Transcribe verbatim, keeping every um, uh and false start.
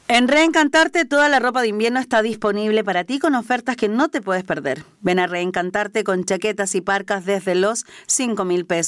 En Reencantarte toda la ropa de invierno está disponible para ti con ofertas que no te puedes perder. Ven a Reencantarte con chaquetas y parcas desde los cinco mil pesos.